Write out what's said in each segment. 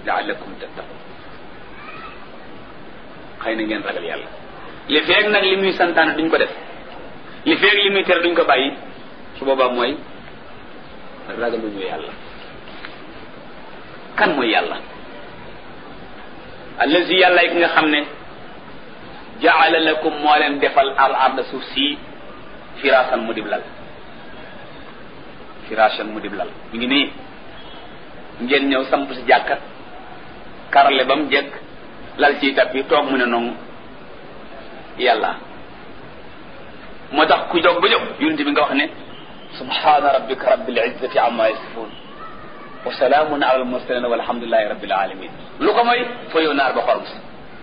la'allakum tattaqun xëy na ngeen ragal yàlla li feeg nag li muy santaane duñ ko def li feeg li muy tere duñ ko bàyyi su boobaa mooy ragaluñu yàlla. kan mooy yàlla? allazi yàlla yi nga xam ne jaala lakum moo leen defal al arda suuf si firaasan mu dib lal firaasan mu dib lal mi ngi nii ngeen ñëw samp si jàkka karale ba mu jekk lal ci tappi toog mu ne noonu yàlla moo tax ku jóg ba jóg yonent bi nga wax ne subhaana rabbika rabbil izzati amma yasifun wa salaamun ala al mursalin walhamdulillahi rabbil alamin lu ko mooy fayoo naar ba xorom si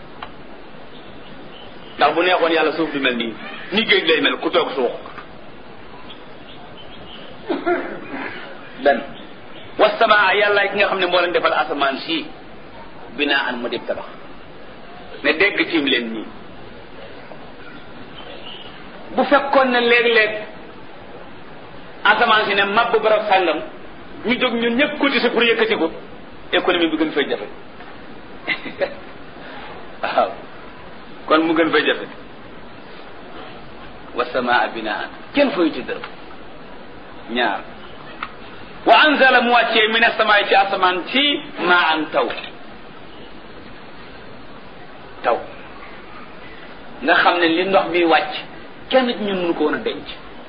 ndax bu neexoon yàlla suuf du mel nii ni géej lay mel ku toog suux dan wasamaa yàlla ki nga xam ne moo leen defal asamaan si binaan mu dib tabax ne dégg tiim leen nii bu fekkoon ne léeg-léeg asamaan si ne mabb barab sàngam ñu jóg ñun ñëpp cotiser pour yëkkati ko économie bi gën fay jafe waaw kon mu gën fay jafe wasamaa binaan kenn fay ci dërëm ñaar wa anzala mu wàccee min as-samaa'i ci asamaan ci maa an taw nga xam ne li ndox mi wàcc kenn ci ñun mënu ko woon a denc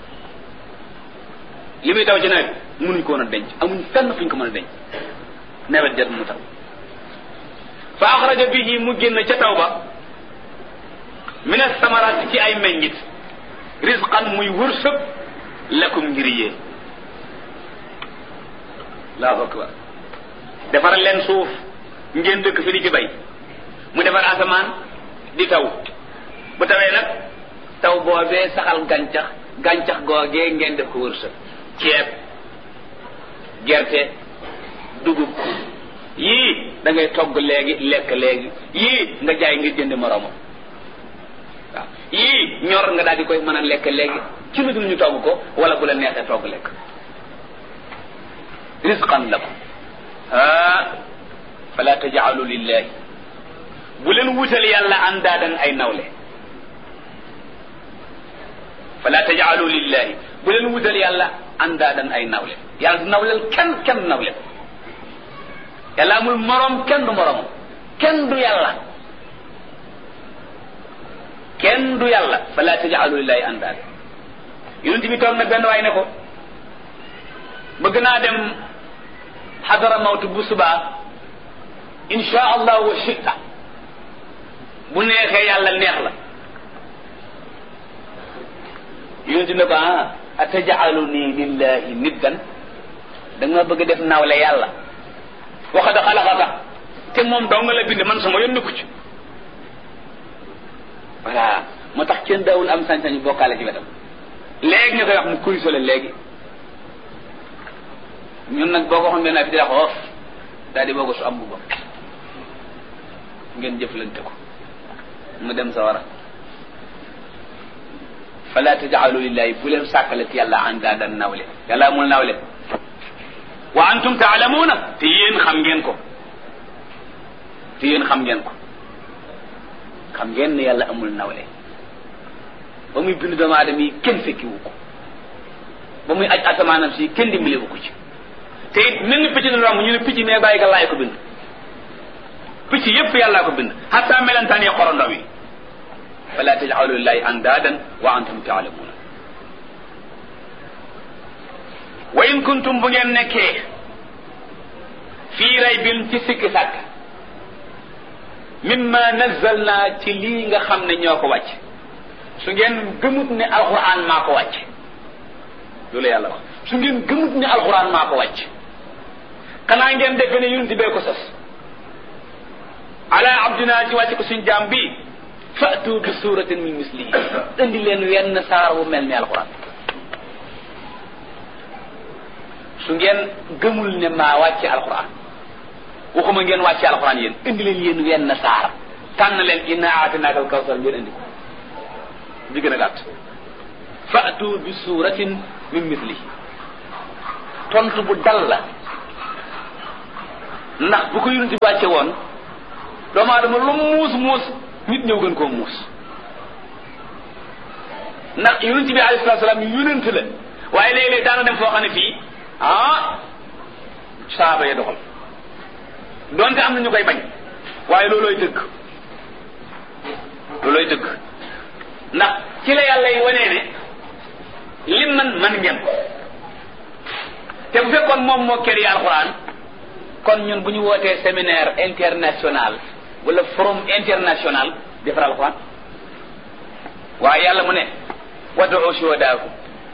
li muy taw ci nawet mënuñ ko woon a denc amuñ fenn fuñ ko mën a denc nawet jot mu taw fa axraja bihi mu génn ca taw ba min as-samaraati ci ay meññit rizqan muy wërsëg lakum ngir yéen Allahu akbar defar leen suuf ngeen dëkk fi di ci bay mu defar asamaan di taw bu tawee nag taw boobee saxal gàncax googee ngeen def ko wërsëg ceeb gerte dugub yii da ngay togg léegi lekk léegi yii nga jaay ngir jënd moroomam waaw yii ñor nga daal di koy mën a lekk léegi ci lu dul ñu togg ko wala bu la neexee togg lekk rizqan lakum fala taj'alu lillahi bu leen wutal yàlla andaadan ay nawle fala taj'alu lillahi bu leen wutal yàlla andaadan ay nawle yàlla du nawleel kenn nawle yàlla amul morom kenn du moromam kenn du yàlla fala taj'alu lillahi andaadan yonent bi toog na benn waay ne ko bëgg naa dem xadara mawtu bu subaa insha allah wa shita bu neexee yàlla neex la yonent ne ko ataj'aluni lillahi niddan da nga bëgg def nawle yàlla waxad xalaqaka te moom dong nga la bind man sama yoon nekku ci voilà moo tax kenn daawul am sañ-sañu bokkaale ci wetam léegi ñu koy wax mu kuy sole léegi ñun nag boo ko waxoon benn fi di la xoof daal di boo su am bu bopp ngeen jëflante ko mu dem sa wara fala taj'alu lillahi bu leen sàkkalati yàlla andaadan nawle yàlla amul nawle wa antum ta'lamuna te yéen xam ngeen ko xam ngeen ne yàlla amul nawle ba muy bind doomu aadama yi kenn fekkiwu ko ba muy aj asamaanam si kenn dimbalewu ko ci te it mel ni picc na romb ñu ne picc mais bàyyi ga laay ko bind picc yépp yàllaa ko bind hatta melentaan yi xorondoom yi fala taj'alu lillahi andaadan wa antum ta'lamuna wa in kuntum bu ngeen nekkee fii raybin ci sikki sàkk mimma nazzalna ci lii nga xam ne ñoo ko wàcc su ngeen gëmut ne alquran maa ko wàcc loolu yàlla wax su ngeen gëmut ne alquran maa ko wàcc xanaa ngeen dégg ne yonent bee ko sos ala abdina ci wàcc ko suñ jaam bi fa'tu bi suratin min mislihi indi leen wenn saar wu mel ni alquran su ngeen gëmul ne maa wàcce alquran waxuma ngeen wàcce alquran yéen indi leen yéen wenn saar tànn leen inna a'taynaaka al-kawsar ngeen indi ko bi gën a gàtt fa'tu bi suratin min mislihi tontu bu dal la ndax bu ko yonent bi wàcce woon doomu aadama lu muus muus nit ñëw gën koo muus ndax yonent bi alayhi salaam yonent la waaye léeg-léeg daana dem foo xam ne fii saaba ya doxal donte am na ñu koy bañ waaye loolooy dëgg ndax ci la yàlla yi wanee ne lim man ngeen ko te bu fekkoon moom moo kër yi alxuraan kon ñun bu ñu wootee séminaire international wala forum international defar alxuraan waaye yàlla mu ne wad'u shuhadaakum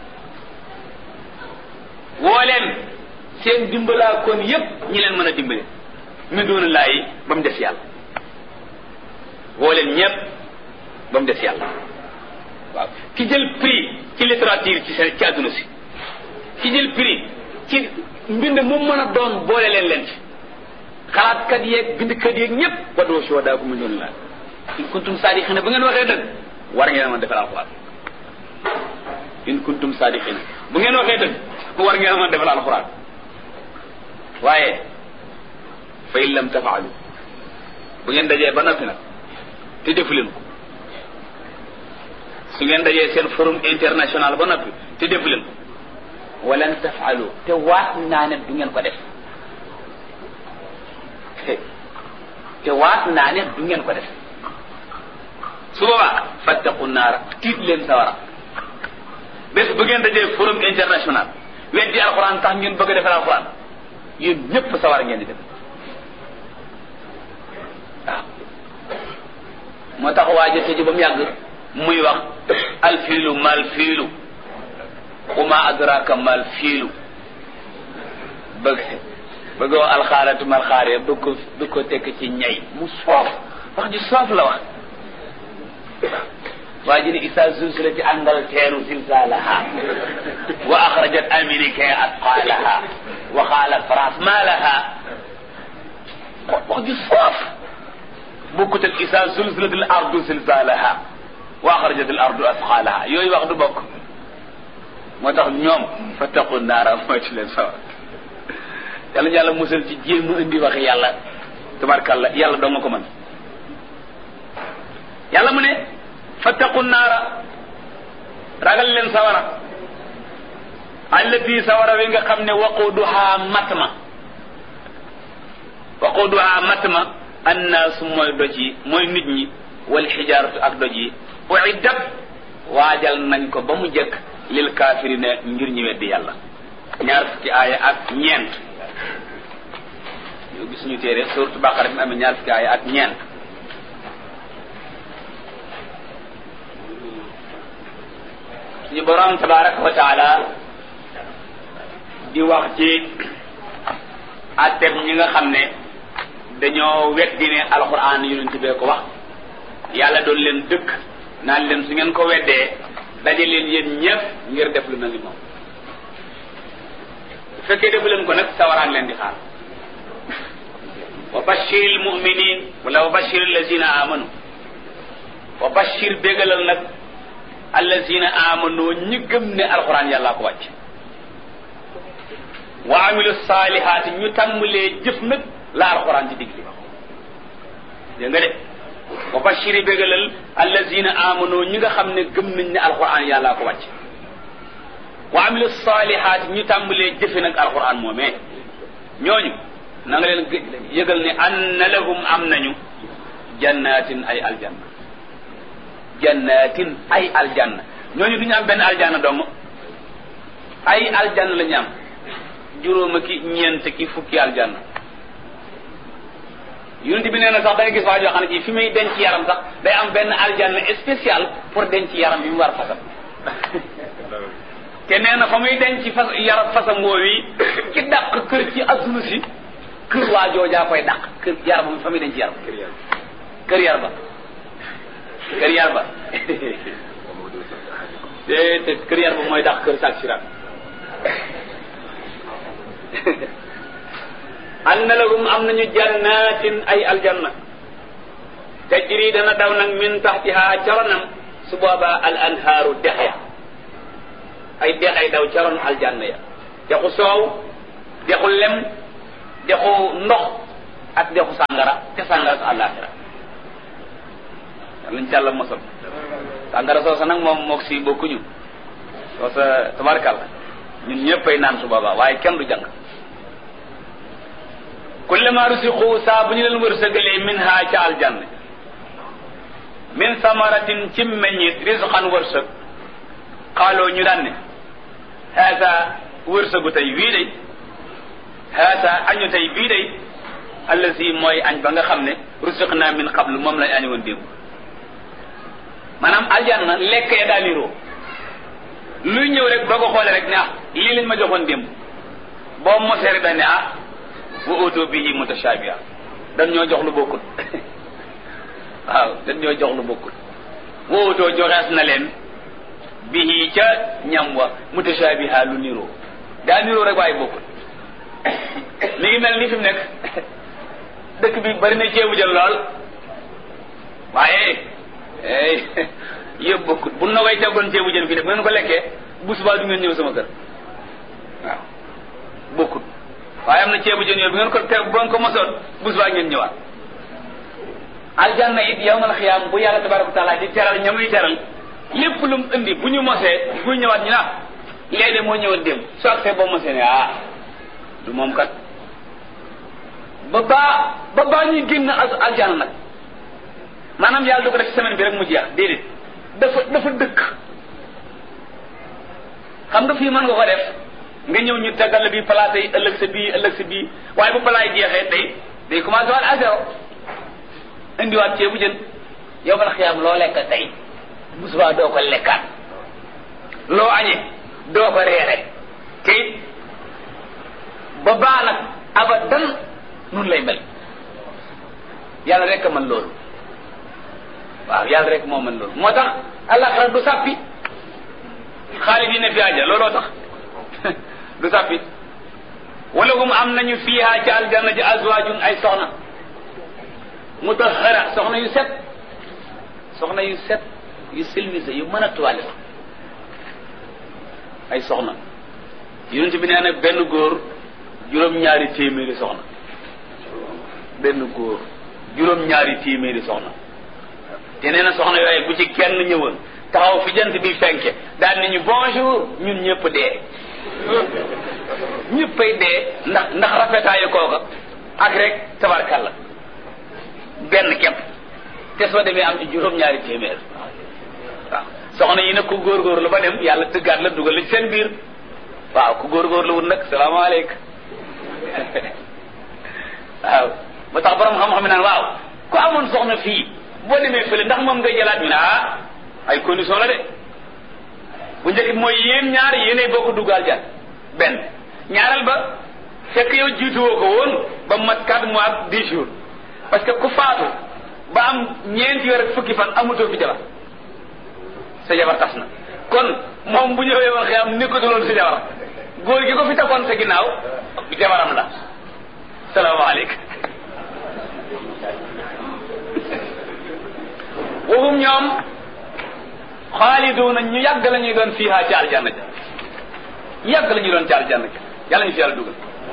woo leen seen dimbalaa kon yépp ñi leen mën a dimbale min doona laayi ba mu des yàlla woo leen ñépp ba mu des yàlla waaw ki jël prix ci littérature ci àdduna si ki jël prix ci mbind mu mën a doon boole leen ci xalaatkat yeeg bindkat yeeg ñépp wad'u shuhadaakum min doona laayi in kuntum saadiqiina bu ngeen waxee dëgg war ngeen a mën defal alxuraan in kuntum saadiqiina bu ngeen waxee dëgg war ngeen a mën defal alxuraan waaye fa in lam tafaalu bu ngeen dajee ba noppi nag te defu leen ko su ngeen dajee seen forum international ba noppi te defu leen ko walan tafaalu te waat naa ne du ngeen ko def te waat naa ne du ngeen ko def su boobaa fattaqu naara tiit leen sawara bés bu ngeen dajee forum international weddi alxuraan tax ngeen bëgg a defal alxuraan yéen ñëpp sawara ngeen di dem waaw moo tax waaja tëji ba mu yàgg muy wax alfiilu mal fiilu uma adraka mal fiilu bëggoo alxaaratu mal xaare bëgg ko tekk ci ñay mu soof wax ji soof la wax waa ji ne isa zulzilati Angleterre zilzalaha wa akhrajat Amérique athqalaha wa qala France ma laha wax ji soof bokkut ak isa zulzilatil ardu zilzalaha wa akhrajat al ardu athqalaha yooyu wax du bokk moo tax ñoom fattaqu naara mooy ci leen sawar yàlla yàlla musal ci jéem a indi waxe yàlla tabarkalla yàlla doo nga ko mën yàlla mu ne fattaqu naara ragal leen sawara allati sawara wi nga xam ne waquduha matma annaasu mooy doj yi mooy nit ñi wal xijaaratu ak doj yi uiddat waajal nañ ko ba mu jëkk lil kaafirina ngir ñi weddi yàlla ñaar fukki aaya ak ñeent yow gis ñu téere suuratu Baqara bi amee ñaar fukki aaya ak ñeent ñu borom tabaraka wa taala di wax ci atteb ñi nga xam ne dañoo weddi ne alquran yonent bee ko wax yàlla doon leen dëkk naan leen su ngeen ko weddee daje leen yéen ñëpp ngir def lu mel ni moom bu fekkee defu leen ko nag sawaraan leen di xaar wa bashiril mu'minin wala wa bashiril lazina amanu wa bashir bégalal nag allazina amanu ñi gëm ne alquran yàllaa ko wàcc wa amilu salihaati ñu tàmbalee jëf nag la alquran ci digli dégg nga de wa bashiri bégalal allazina amanu ñi nga xam ne gëm nañ ne alquran yàllaa ko wàcc wa amilu salihaati ñu tàmbalee jëfe nag alquran moomee ñooñu na nga leen yëgal ne anna lahum am nañu jannatin ay aljanna jannatin ay aljanna ñooñu duñu am benn aljanna dong ay aljanna la ñu am juróoma ki ñeent ki fukki aljanna yonent bi nee na sax da nga gis waa joo xam ne ci fi muy denc yaram sax day am benn aljanna spécial pour denc yaram bi mu war fasam te nee na fa muy denc fasam woowi ki dàq kër ci adduna si kër waa joojaa koy dàq kër yaram fa muy denc yaram kër yar ba kër yar ba te kër yar ba mooy dàq kër saak siraat anna lahum am nañu jannatin ay aljanna tajri dana daw nag min taxtiha caronam su booba al anhaaru dex ya ay dex ay daw caron aljanna ya dexu soow dexu lem dexu ndox ak dexu sàngara ca sàngara sa àllaaxira lañ càlla mosal sàngara soosa nag mook si bokkuñu soosa tabarkàlla ñun ñëppay naan su boobaa waaye kenn du jàng kullama rusiqu saa bu ñu leen wërsëgalee min ha ca aljanna min samaratin ci meññit risqan wërsëg xaaloo ñu daan ne haasa wërsëgu tey wii day haasa añu tey bii day allasi mooy añ ba nga xam ne rusiqna min qablu moom lañ añu woon démb maanaam aljanna lekk ya daa niroo luy ñëw rek boo ko xoolee rek ne lii lañ ma joxoon démb boo mosee rek dañ ne wa utu bihi mutashabiha dañ ñoo jox lu bokkul waaw dañ ñoo jox lu bokkul wa utu joxees na leen bihi ca ñam wa mutashabiha lu niroo daa niroo rek waaye bokkul mi ngi mel ni fi mu nekk dëkk bi bari na ceebu jël lool waaye yëpp bokkul bu na koy teggoon ceebu jën fii de bu ngeen ko lekkee bu subaa du ngeen ñëw sama kër waaw bokkul waaye am na ceebu jën yooyu bu ngeen ko teg bu ngeen ko mosoon bu subaa ngeen ñëwaat aljanna it yawmal xiyaam bu yàlla tabaraka taala di teral ñamuy teral lépp lu mu indi bu ñu mosee bu ñëwaat ñu naan léeg-léeg moo ñëwoon démb soo ak see boo mosee ne du moom kat ba baa ñuy génn aljanna nag maanaam yàlla du ko def semaine bi rek mu jeex déedéet dafa dëkk xam nga fii mën nga ko def nga ñëw ñu tegal la bii palaate yi ëllëg sa bii waaye bu palaay jeexee day commencé waat à zéro indiwaat ceebu jën yow bala xiyaam loo lekk tey bu subaa doo ko lekkaat loo añee doo ko reere kay ba baa nag abadan nun lay mel yàlla rek a mën loolu waaw yàlla rek moo mën loolu moo tax àllaxira du sàppi xaalidina fi àjjana looloo tax du sàppi wala hum am nañu fiiha ci aljanna ji azwaajun ay soxna mutahhara soxna yu set yu silvise yu mën a tuwaale ay soxna yonent bi nee na benn góor juróom-ñaari téeméeri soxna benn góor juróom-ñaari téeméeri soxna te nee na soxna yooyu bu ci kenn ñëwoon taxaw fi jant bi fenke daal ni ñu bonjour ñun ñëpp dee ñëppay dee ndax rafetaayu kooka ak rek tabarkalla benn képp te soo demee am ci juróom-ñaari téeméer waaw soxna yi nag ku góorgóorlu ba dem yàlla tëggaat la dugal la ci seen biir waaw ku góorgóorlu wut nag salaamaaleykum waaw ba tax borom xam-xam naan waaw ku amoon soxna fii boo demee fële ndax moom ngay jëlaat ñu ne ay condition la de bu njëkk mooy yéen ñaar yéenay bokk duggal jan benn ñaareel ba fekk yow jiituwoo ko woon ba mat 4 mois ak 10 jours parce que ku faatu ba am ñeenti weer ak fukki fan amutoo fi jabar sa jabar tas na kon moom bu ñëwee woon xëy am nekkatuloon sa jabar góor gi ko fi takkoon sa ginnaaw jabaram la salaamaaleykum waxum ñoom xaaliduuna ñu yàgg la ñuy doon fiihaa ci aljanna ja yàgg la ñuy doon ci aljanna ja yàlla ñu fi yàlla dugal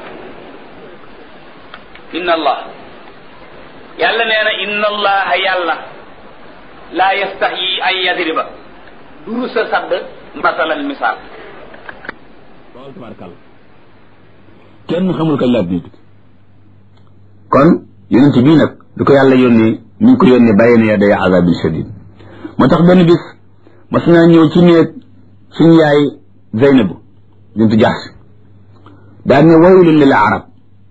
inna allah yàlla nee na inna allaha yàlla laa yastaxyi an yadriba duru sa sadd masalan misaal loolu tabaarkalla kenn xamul kañ laa biig kon yonent bii nag du ko yàlla yónnee ñu ngi ko yónnee bayna yaday azabin shadid moo tax benn bis mas naa ñëw ci néeg suñu yaay Zeynabu bintu Jahsh daal ne waylun lil arab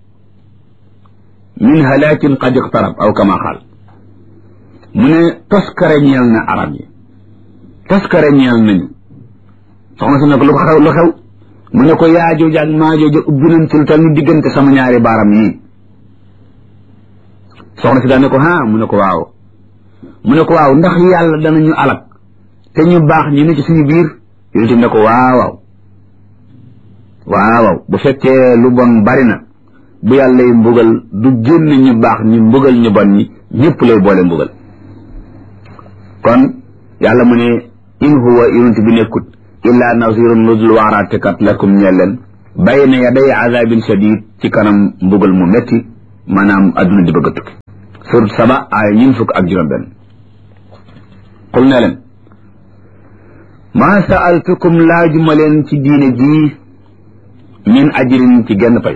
min halakin qad iqtarab aw kama qaal mu ne toskare ñeel na arab yi toskare ñeel nañu soxna si ne ko lu xew mu ne ko yaajooja ak maajooja ubbi nañ ci lu tal ni diggante sama ñaari baaram yii soxna si daal ne ko mu ne ko waaw ndax yàlla danañu alak te ñu baax ñi ne ci suñu biir yonent ne ko waaw bu fekkee lu bon bari na bu yàlla yi mbugal du génn ñu baax ñi mbugal ñu bon ñi ñëpp lay boole mbugal kon yàlla mu ne in huwa yonent bi nekkut illa nasirun lu dul waaraatekat lakum ñeel leen bayna yaday azabin shadid ci kanam mbugal mu metti maanaam adduna di bëgg a tukki surat saba aaya ñun fukk ak juróom-benn xul ne leen maa saaltukum laajuma leen ci diine ji min ajrin ci genn pay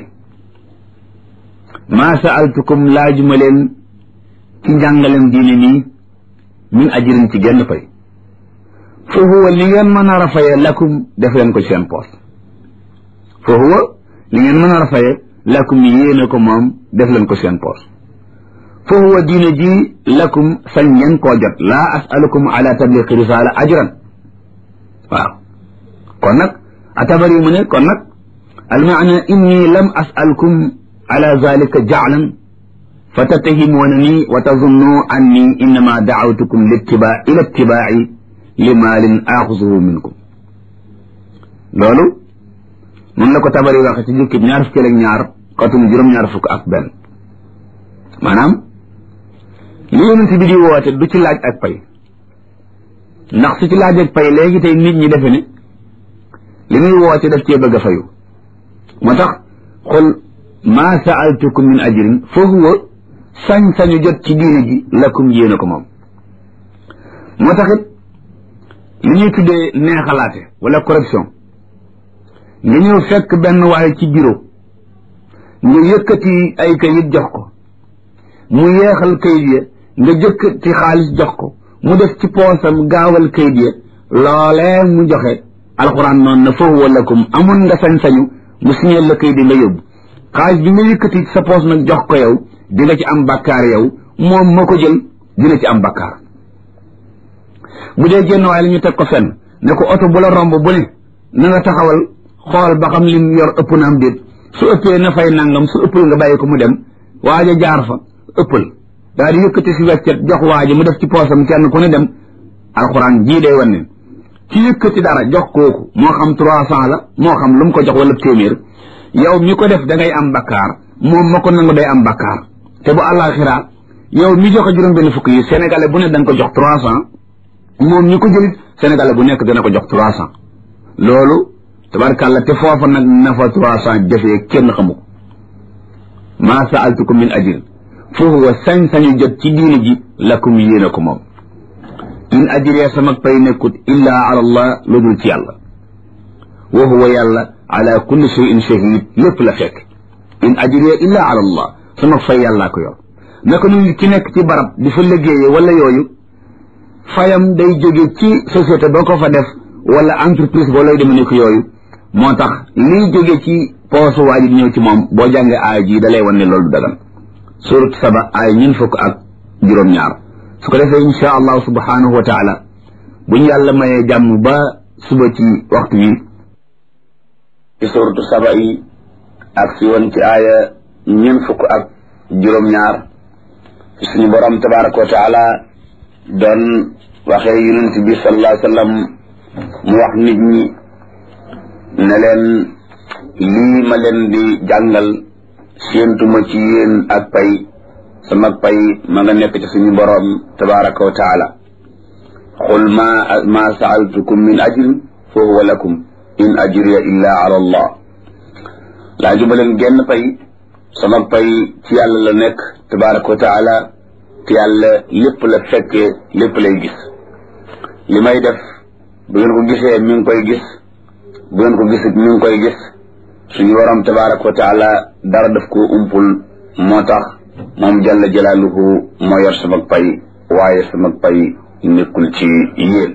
maa saaltukum laajuma leen ci njàngalem diine nii min ajrin ci genn pay fa huwa li ngeen mën a rafaye lakum def leen ko seen poos fa huwa li ngeen mën a rafaye lakum yéene ko moom def leen ko seen poos fa huwa diine ji lakum sañ ngeen koo jot laa asalukum ala tabliqi risala ajran waaw kon nag atabari mu ne kon nag almaana inni lam asalkum ala zalika jaclan fa tattahimuunani wa tazunnu anni innama dacawtukum ila ittibaaci li maalin aaxusuhu minkum loolu noonu la ko tabari waxe ci jukkib ñaar fukki ak ñaar xatum juróom-ñaar fukk ak benn maanaam li yonent bi di woote du ci laaj ak pay ndax su ci laaj ak pay léegi tey nit ñi defe ne li muy woote daf cee bëgg a fayu moo tax xul maa saaltukum min ajrin fa huwa sañ-sañu jot ci diine ji lakum yéene ko moom moo taxit li ñuy tuddee neexalaate wala corruption nga ñëw fekk benn waaye ci bureau nga yëkkati ay kayit jox ko mu yeexal kayit ya nga jëkkati xaalis jox ko mu def ci poosam gaawal kayit ya loolee mu joxe alxuraan noonu na fa huwa lakum amoon nga sañ-sañu mu signeel la kayit nga yóbbu xaalis bi nga yëkkati sa poos nag jox ko yow di nga ci am bakkaar yow moom moo ko jël dina ci am bakkaar bu dee génn waaye la ñu teg ko fenn ne ko oto bu la romb bu ne na nga taxawal xool ba xam lim yor ëpp na am déet su ëppee na fay nangam su ëppal nga bàyyi ko mu dem waaja jaar fa ëppal daal di yëkkati si weccet jox waaja mu def ci poosam kenn ku ne dem alxuraan jii day wan ne ci yëkkati dara jox kooku moo xam 300 la moo xam lu mu ko jox wala téeméer yow mi ko def da ngay am bakkaar moom ma ko nangu day am bakkaar te bu àllaaxira yow mi joxe juróom-benn fukk yi sénégalais bu ne da nga ko jox 300 moom ñi ko jëlit sénégalais bu nekk dana ko jox 300 loolu tabarkàlla te foofa nag na fa 300 defee kenn xamu ko maa saaltukum min ajrin fa huwa sañ-sañu jot ci diine ji lakum yéene ko moom in ajriya sama pay nekkut illaa ala allah lu dul ci yàlla wa huwa yàlla ala kulli shay'in shahid lépp la fekk in ajriya illaa ala allah sama fay yàllaa ko yor naka nu ci nekk ci barab di fa liggéeye wala yooyu fayam day jóge ci société boo ko fa def wala entreprise boo lay deme nekk yooyu moo tax liy jóge ci poosu waa ji di ñëw ci moom boo jàngee aaya ji dalay wan ne loolu du dagan surat saba aaya ñun fukk ak juróom-ñaar su ko defee insha allahu subhanahu wa taala buñ yàlla mayee jàmm ba suba ci waxtu wi ci suratu saba yi ak si woon ci aaya ñun fukk ak juróom-ñaar suñu borom tabaraka wa taala doon waxee yonent bi sallallahu alayhi wa sallam mu wax nit ñi ne leen lii ma leen di jàngal séentuma ci yéen ak pay sama pay ma nga nekk ci suñu borom tabaraka wa taala qul ma saaltukum min ajrin fa huwa lakum in ajriya illa ala allah laajuma leen genn pay sama pay ci yàlla la nekk tabaraka wa taala te yàlla lépp la fekkee lépp lay gis li may def bu ngeen ko gisee mi ngi koy gis bu ngeen ko gisit mi ngi koy gis suñu waram tabaraka wa taala dara daf ko umpul moo tax moom jalla jalaaluhu moo yor sama pay waaye sama pay nekkul ci yéen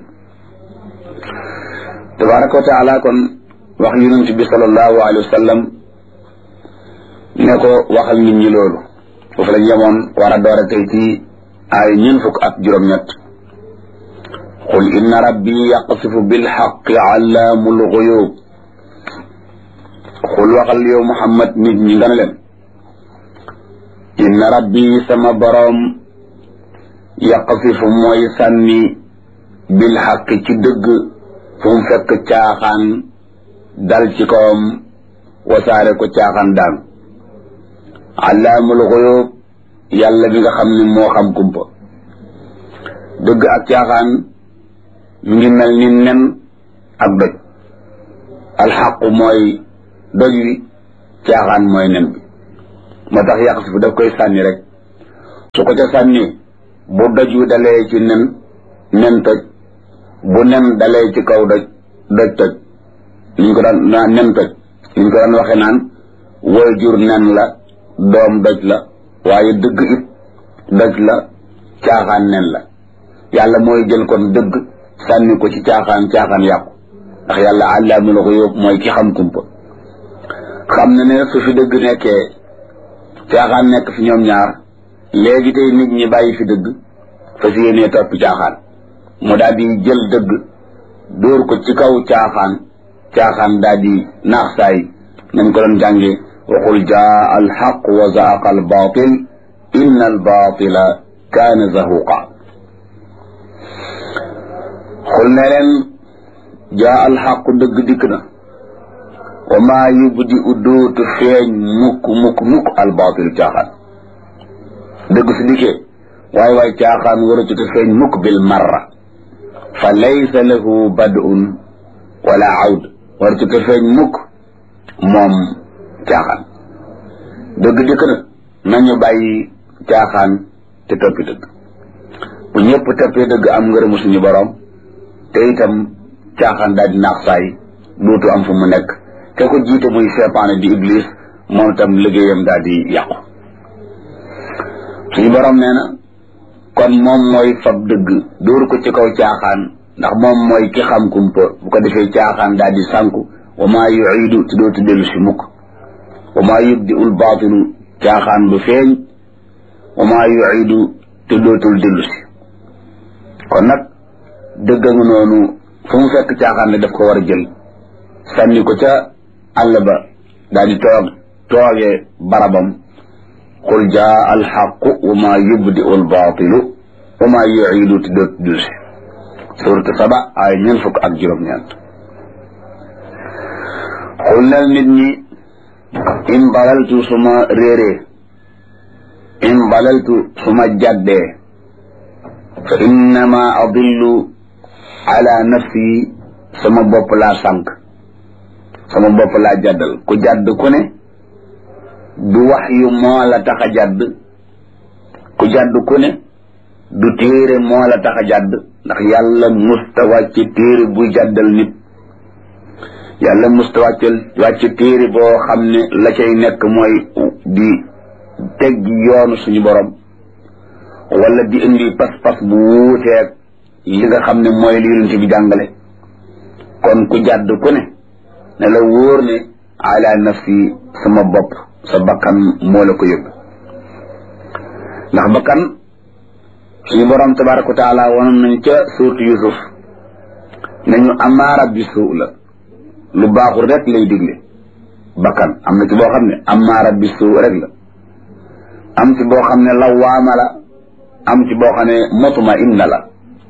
tabaraka wa taala kon wax yonent bi sallallahu alayhi wa sallam ne ko waxal nit ñi loolu foofu lañ yemoon war a doore tey ci ay ñeen fukk ak juróom-ñett qul inna rabbi yaqsifu bilxaqi allaamul guyub qul waxal yow muhammad nit ñi nga ne leen inna rabbi sama boroom yaqsifu mooy sànni bilxaqi ci dëgg fu mu fekk caaxaan dal ci kawam wasaare ko caaxaan daan allaamul guyub yàlla bi nga xam ne moo xam kumpa dëgg ak caaxaan mi ngi mel ni nen ak doj alxaqu mooy doj wi caaxaan mooy nen bi moo tax yàq si daf koy sànni rek su ko ca sànni bu doj wi dalee ci nen toj bu nen dalee ci kaw doj toj liñ ko daan nen toj liñ ko daan waxe naan woy jur nen la doom doj la waaye dëgg it doj la caaxaan nen la yàlla mooy jël kon dëgg sànni ko ci caaxaan yàqu ndax yàlla àllaamul ghuyuub mooy ki xam kumpa xam na ne su fi dëgg nekkee caaxaan nekk fi ñoom ñaar léegi tey nit ñi bàyyi fi dëgg fas yéenee topp caaxaan mu daal di jël dëgg dóor ko ci kaw caaxaan daal di naax saay nañ ko doon jàngee waxul jaa al xaq wa zaaqa al baatil inna al baatila kaana zahuqa xul ne leen jaa al xaq dëgg dikk na wa maa yubdi u dootu feeñ mukk al baatil caaxaan dëgg su dikkee waay caaxaan waratu te feeñ mukk bil marra fa laysa lahu bad'un wala awd waratu te feeñ mukk moom caaxaan dëgg dikk na nañu bàyyi caaxaan te toppi dëgg bu ñëpp toppee dëgg am ngërëmu suñu borom te itam caaxaan daal di naax saay dootu am fu mu nekk te ko jiite muy seytaane di iblis moom itam liggéeyam daal di yàqu suñu borom nee na kon moom mooy fab dëgg dóor ko ci kaw caaxaan ndax moom mooy ki xam kumpa bu ko defee caaxaan daal di sànku wa maa yuidu te dootu dellu si mukk wa maa yubdi ul baatilu caaxaan bu feeñ wa maa yuidu te dootul dellu si kon nag dëgg nga noonu fu mu fekk caaxaan ne daf ko war a jël sànni ko ca àll ba daal di toogee barabam qul jaa alxaqu wa maa yubdi ul baatilu wa maa yuidu te dootul dellu si suuratu Saba ay 4 xul nal nit ñi in balaltu suma réeree in balaltu suma jàddee fa innama adillu ala nafsi sama bopp laa sànq sama bopp laa jàddal ku jàdd ku ne du wax yu moo la tax a jàdd ku jàdd ku ne du téere moo la tax a jàdd ndax yàlla musta wàcc téere buy jàddal nit yàlla musta wàcc téere boo xam ne la cay nekk mooy di teggi yoonu suñu borom wala di indi pas-pas bu wuuteeg li nga xam ne mooy li yonent bi jàngale kon ku jàdd ku ne la wóor ne ala nafsi sama bopp sa bakkan moo la ko yëg ndax bakkan suñu borom tabaraka wa taala wonoon nañu ca suurtu Yusuf nañu amaara bi suu la lu baaxul rek lay digle bakkan am na ci boo xam ne amaara bi suu rek la am ci boo xam ne lawaama la am ci boo xam ne mutma inna la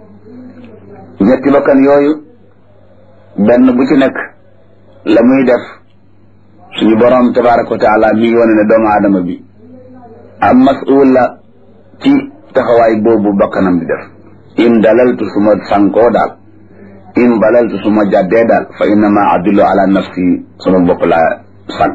ñetti bakkan yooyu benn bu ci nekk la muy def suñu borom tabaraka wa taala mi ngi wane ne doomu aadama bi am mas'ul la ci taxawaay boobu bakkanam di def in dalaltu suma sankoo daal in balaltu suma jàddee daal fa innama adillu ala nafsi sama bopp laa sànq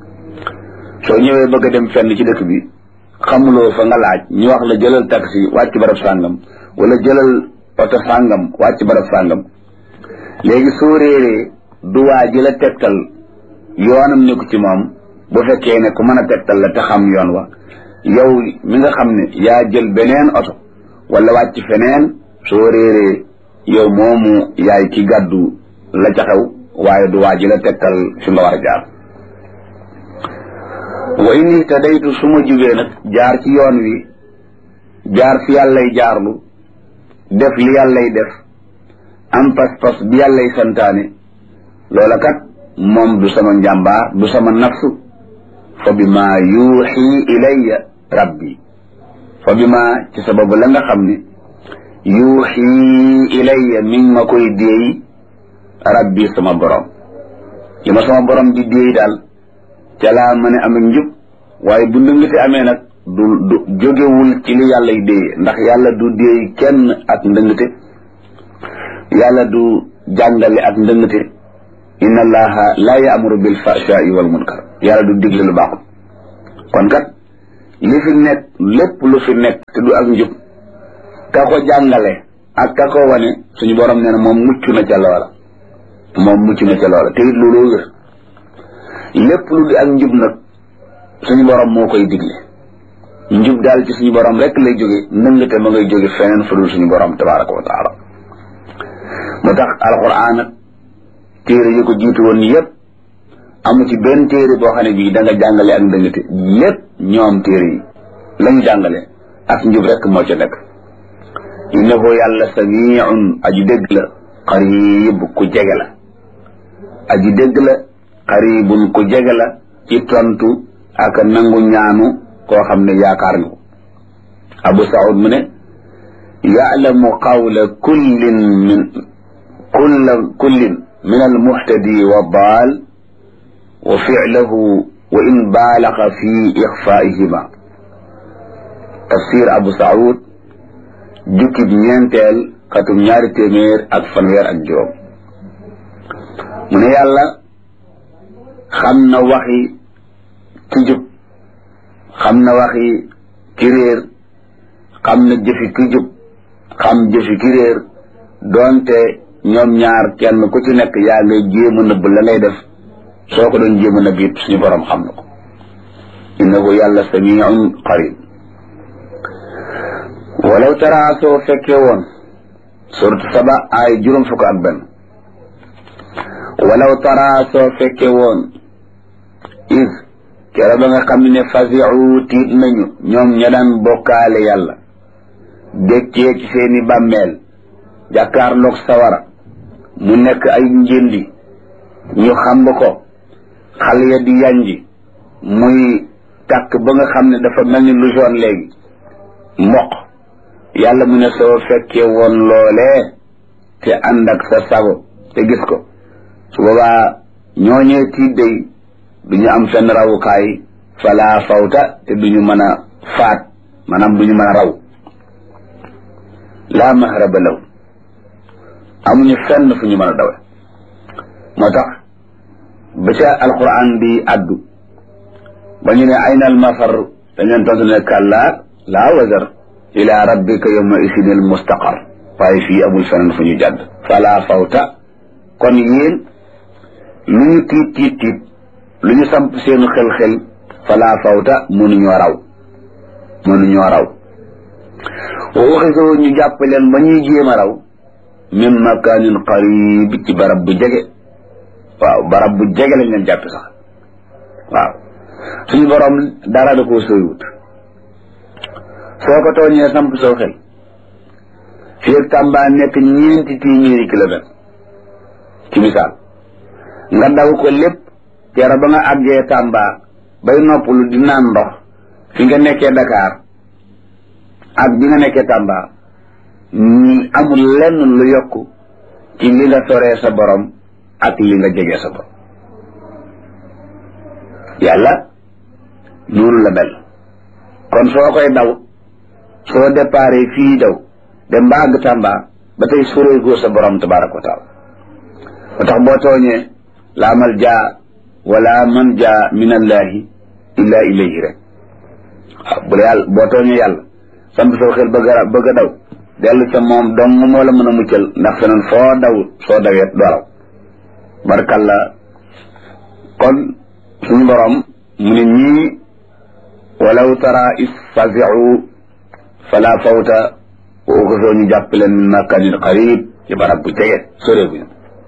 soo ñëwee bëgg a dem fenn ci dëkk bi xamuloo fa nga laaj ñu wax la jëlal taxi wàcc barab sàngam wala jëlal oto sàngam wàcc barab sàngam léegi soo réeree du waa ji la tegtal yoonam nekku ci moom bu fekkee ne ku mën a tegtal la te xam yoon wa yow mi nga xam ne yaa jël beneen oto wala wàcc feneen soo réeree yow moomu yaay ki gàddu la ca xew waaye du waa ji la tegtal fi nga war a jaar wa in ihtadaytu su ma jubee nag jaar ci yoon wi jaar fi yàllay jaarlu def li yàllay def am pas-pas bi yàllay santaane loola kat moom du sama njàmbaar du sama nafsu fa bi ma yuuxi ilayya rabbi fa bi ma ci sababu la nga xam ne yuuxi ilayya mi ngi ma koy déey rabbi sama borom li ma sama borom di déey daal ca laa mën a am njub waaye bu ndëngate amee nag du jógewul ci li yàlla y déey ndax yàlla du déey kenn ak ndëngate yàlla du jàngale ak ndëngate inna allaha la ya'muru bil fahsha'i wal munkar yàlla du digle lu baaxul kon kat li fi nekk lépp lu fi nekk te du ak njub ka ko jàngale ak ka ko wane suñu borom nee na moom mucc na ca loola te it loolu wér lépp lu di ak njub nag suñu borom moo koy digle njub daal ci suñu borom rek lay jóge nëngate ma ngay jóge feneen fu dul suñu borom tabaraka wa taala moo tax alquran ak téere yi ko jiitu woon yépp amu ci benn téere boo xam ne bii da nga jàngale ak ndëngate lépp ñoom téere yi lañu jàngale ak njub rek moo ca nekk innahu yàlla samiun aji dégg la qarib ku jege la aji dégg la qaribun ku jege la ci tontu ak nangu ñaanu koo xam ne yaakaar nga ko Abu Saoud mu ne ya'lamu qawla kullin min al-muhtadi wa daal wa fi'lahu wa in baalaga fi ixfaa'ihima tafsir Abu Saoud jukkib ñeenteel xatum 2fanweer mu ne yàlla xam na waxi ci jub xam na waxi ki réer xam na jëfi ki jub xam jëfi ki réer doonte ñoom ñaar kenn ku ci nekk yaa ngay jéem a nëbb la ngay def soo ko doon jéem a nëbb it suñu borom xam na ko innahu yàlla samiun qarib walaw tara soo fekkee woon suratu Saba ay 50 walaw tara soo fekkee woon is kera ba nga xam ne fasiu tiit nañu ñoom ña daan bokkaale yàlla dékkee ci seeni bàmmeel jàkkaarloog sawara mu nekk ay njëndi ñu xamb ko xal ya di yanji muy tàkk ba nga xam ne dafa mel ni lu jaune léegi mboq yàlla mu ne soo fekkee woon loolee te ànd ak sa sago te gis ko su boobaa ñooñee tiit day duñu am fenn rawukaay fala fawta te duñu mën a faat maanaam duñu mën a raw laa mahraba law amuñu fenn fu ñu mën a dawe moo tax ba ca alquran di addu ba ñu ne ayna al mafar dañ leen tontu ne kàllaa laa wazar ila rabbika yawma isin al mustaqar waaye fii amul feneen fu ñu jàdd fala fawta kon yéen lu ñu tiit lu ñu samp seenu xel fala fawta mënuñoo raw wa uxisoo ñu jàpp leen ba ñuy jéem a raw min makanin qarib ci barab bu jege waaw barab bu jege lañ leen jàpp sax waaw suñu borom dara da koo sooywut soo ko tooñee samp soo xel fii ak Tamba nekk 4 téeméeri kilomètre ci misaal nga daw ko lépp kera ba nga àggee Tamba bay noppalu di naan ndox fi nga nekkee Dakar ak bi nga nekkee Tamba amul lenn lu yokku ci li nga soree sa borom ak li nga jegee sa borom yàlla noonu la mel kon soo koy daw soo déparé fii daw dem ba àgg Tamba ba tey soreegoo sa borom tabaraka wa taala ba tax boo tooñee laa malja wala manja min allahi illa ilayhi rek waaw bu la yàlla boo tooñee yàlla samp soo xel bëgg a daw dellu ca moom dong moo la mën a muccal ndax feneen foo daw soo dawee doo raw barkalla kon suñu borom mu ne ñii walaw tara is fazi'u fala fawta wa uxisoo ñu jàpp leen min makanin qarib ci barab bu jege soreeguñu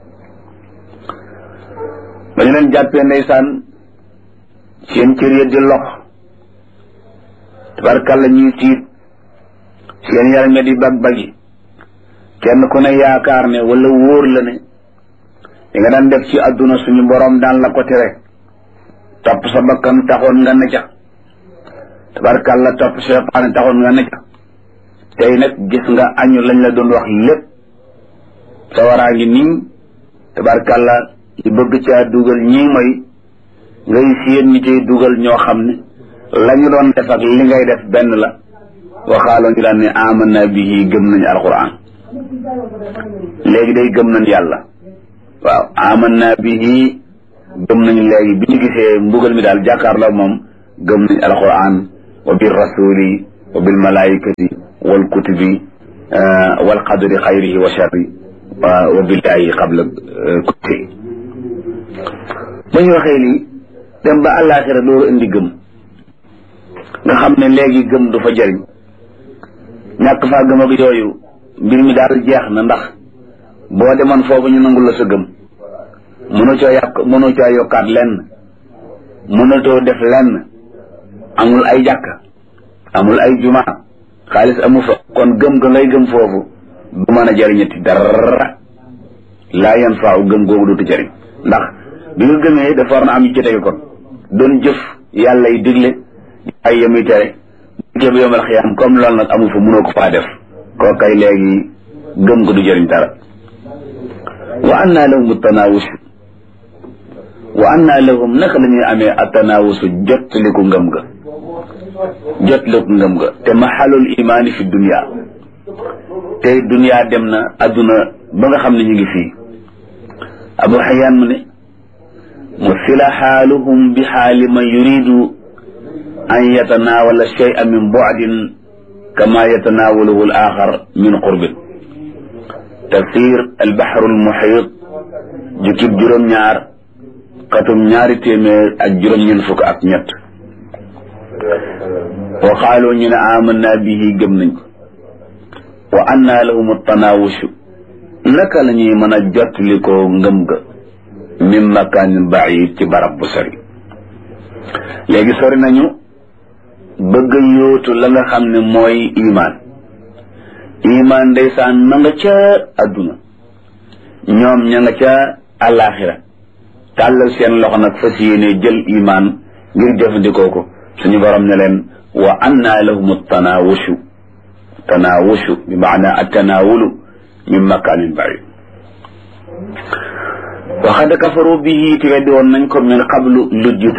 ba ñu leen jàppee ndeysaan seen cër ya di lox tabarkalla ñuy tiit seen yaram ya di bag-bagi kenn ku ne yaakaar ne wala wóor la ne li nga daan def ci àdduna suñu borom daan la ko tere topp sa bakkan taxoon nga ne ca tabarkalla topp seytaane taxoon nga ne ca tey nag gis nga añu lañ la doon wax lépp sa waraa ngi nii tabarkalla di bëgg caa dugal ñii mooy ngay siyeen ñi cay dugal ñoo xam ne la ñu doon def ak li ngay def benn la waxaaloo ñu daan ne amanna bihi gëm nañu alquran léegi day gëm nañ yàlla waaw amanna bihi gëm nañu léegi bi ñu gisee mbugal mi daal jàkkaarloo moom gëm nañ alquran wa bir rasuli wa bil malaikati wal kutubi wal qadri xayrihi wa sharri wa billahi qabla kulli ba ñu waxee lii dem ba àllaaxira dooru indi gëm nga xam ne léegi gëm du fa jëriñ ñàkk faa gëm ak yooyu mbir mi daal jeex na ndax boo demoon foofu ñu nangul la sa gëm mënoo coo yokkaat lenn mënatoo def lenn amul ay jàkka amul ay juma xaalis amu fa kon gëm ga ngay gëm foofu du mën a jëriñati dara laa yan faaw gëm googu dootu jëriñ ndax bi nga gëmee dafa war na am yu ci tege kon doon jëf yàlla yi digle ay yamuy tere ke bi yomal xiyaam comme loolu nag amu fa mënoo ko faa def koo kay léegi gëm ko du jëriñ dara wa anna lahum tanawus wa anna lahum naka la ñuy amee atanawusu jottaliku ngëm ga te maxalul imaani fi dunia tey dunia dem na adduna ba nga xam ne ñu ngi fii abu xayaan mu ne musila xaaluhum bi xaali man yuridu an yatanawala shay'a min bu'din kama yatanawaluhu al axar min qurbin tafsir albaxru almuxiit jukkib juróom-ñaar xatum ñaari téeméer ak juróom-ñeent fukk ak ñett wa qaalu ñu ne amanna bihi gëm nañ ko wa anna lahum tanawushu naka la ñuy mën a jottali ko ngëm ga min makaanin baid ci barab bu sori léegi sori nañu bëgg a yóotu la nga xam ne mooy iman ndeysaan ma nga ca adduna ñoom ña nga ca àllaaxira tàllal seen loxo nag fas yéene jël iman ngir jëfandikoo ko suñu borom ne leen wa anna lahum tanawushu bi maana attanawulu min makanin baid wa xad kafaru bihi te weddi woon nañ ko min qablu lu jiitu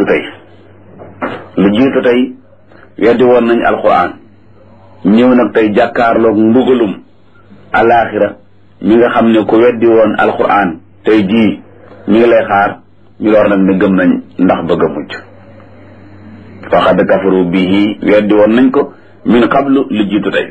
tey weddi woon nañ alquran ñëw nag tey jàkkaarloog mbugalum alaxira mi nga xam ne ku weddi woon alquran tey jii mi ngi lay xaar ñu door nag ne gëm nañ ndax bëgg a mucc faqad kafaru bihi weddi woon nañ ko min qablu lu jiitu tey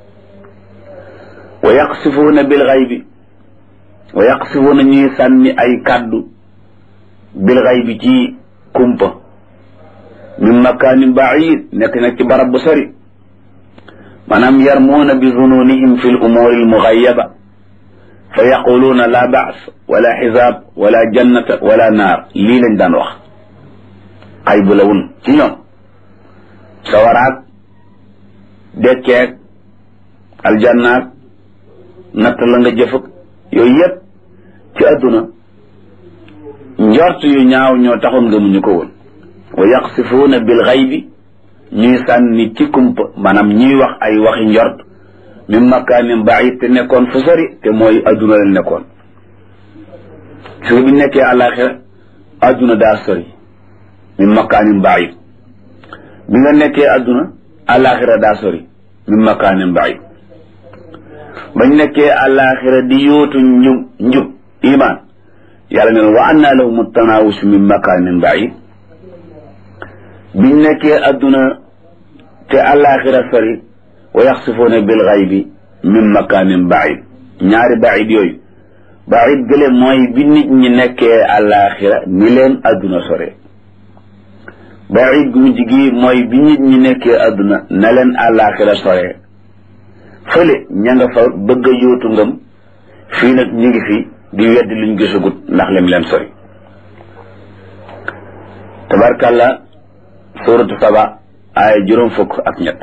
wa yaqsifuuna bil ghaybi wa yaqsifuuna ñuy sànni ay kàddu bil ghaybi ci kumpa min makaanin baid nekk nag ci barab bu sori maanaam yarmuuna bi zununihim fi l umuuri almugayyaba fa yaquluuna la baas wala xisaab wala jannata wala naar lii lañ daan wax xay bu lawun ci ñoom sawaraat dekkeeg aljannaat natt la nga jëfëg yooyu yëpp ci àdduna njort yu ñaaw ñoo taxoon nga muñu ko woon wa yaqsifuuna bil xaybi ñuy sànni ci kumpa maanaam ñuy wax ay waxi njort min makaanin baid te nekkoon fu sori te mooy adduna la nekkoon su bi nekkee àllaaxira adduna daa sori min makaanin baid bi nga nekkee adduna àllaaxira daa sori min makaanin baid bañ nekkee àllaaxira di yóotu njub iman yàlla ne wa anna lahum tanawus min makaanin baid biñ nekkee adduna te àllaaxira sori wa yaxsifuuna bil xaybi min makaanin baid ñaari baid yooyu baid gële mooy bi nit ñi nekkee àllaaxira ni leen adduna sore baid gu mujj gi mooy bi nit ñi nekkee adduna na leen àllaaxira sore fële ña nga fa bëgg a yóotu ngëm fii nag ñu ngi fi di weddi luñ gisagut ndax lim leen sori tabarkàlla suuratu saba aaya 60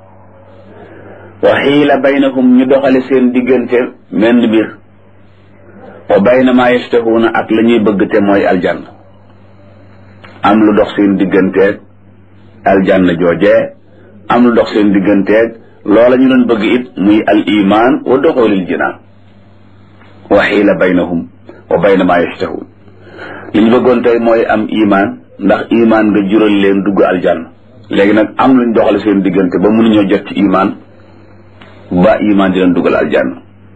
wa xiila baynahum ñu doxale seen diggante menn mbir wa bayna maa yashtahuuna ak la ñuy bëgg te mooy aljanna am lu dox seen digganteeg aljanna joojee am lu dox seen digganteeg loola ñu doon bëgg it muy al iman wa doxoolil jinaan wa xiila baynahum wa bayna maa yashtahuun li ñu bëggoon tey mooy am iman ndax iman nga jural leen dugg aljanna léegi nag am luñ doxale seen diggante ba mënuñoo jot ci iman ba iman di leen dugal aljanna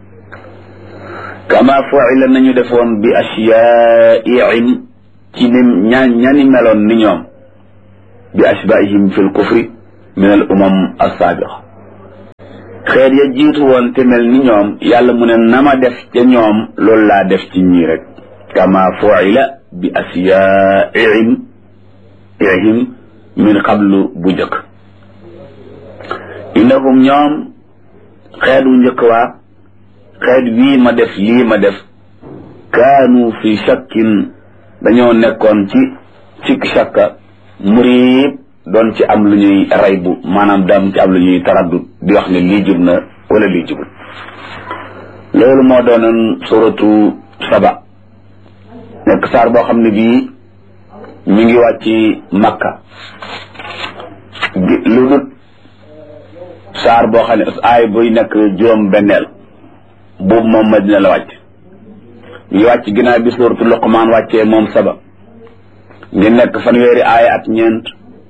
kama fu'ila nañu defoon bi ashya'ihim ci ni ñani meloon ni ñoom bi ashba'ihim fil kufri min al umam as-sabiqa xeet ya jiitu woon te mel ni ñoom yàlla mu ne na ma def ca ñoom loolu laa def ci ñii rek kama fu'ila bi asyaa'ihim min qablu bu njëkk innahum ñoom xeet wu njëkk waa xeet wii ma def lii ma def kaanu fi shakkin dañoo nekkoon ci sikk shakka muriib doon ci am lu ñuy raybu maanaam daam ci am lu ñuy taraddud di wax ne lii jub na wala lii jubul loolu moo doonoon suratu saba nekk saar boo xam ne bii mi ngi wàcc makka lu dut saar boo xam ne aay buy nekk juróom benneel boobu moom Madina la wàcc mi ngi wàcc ginnaaw bi suratu luqmaan wàccee moom saba ngi nekk fanweeri aaya ak ñeent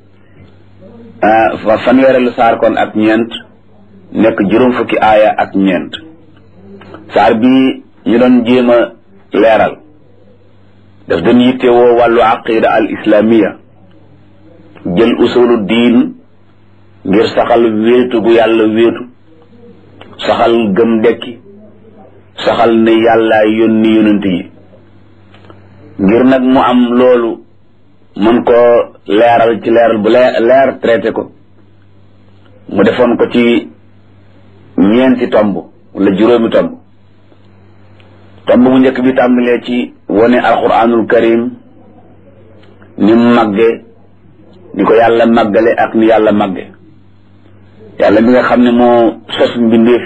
fanweerelu saar kon ak ñeent nekk juróom fukki aaya ak ñeent saar bi ñu doon jéem a leeral daf doon yittewoo wàllu aqida al islamiya jël usulu diin ngir saxal wéetu gu yàlla wéetu saxal gëm dekki saxal ne yàlla yónni yonent yi ngir nag mu am loolu mën ko leeral ci leeral bu leer traité ko mu defoon ko ci ñeenti tomb wala juróomi tomb bu njëkk bi tàmbalee ci wone alquranul karim ni mu màgge ni ko yàlla màggale ak ni yàlla màgge yàlla mi nga xam ne moo sos mbindeef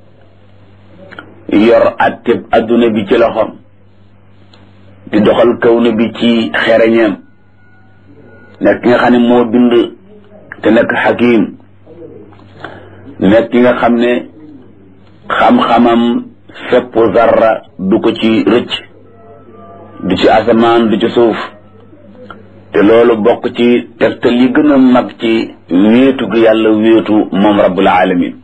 yi yor atteb adduna bi ci loxoom di doxal kawna bi ci xereñeem nekk ki nga xam ne moo bind te nekk xakim nekk ki nga xam ne xam-xamam fépp zarra du ko ci rëcc du ci asamaan du ci suuf te loolu bokk ci tegtal yi gën a mag ci wéetu gi yàlla wéetu moom rabbul alamin